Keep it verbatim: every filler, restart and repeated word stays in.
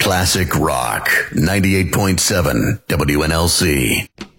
Classic Rock, ninety-eight point seven W N L C.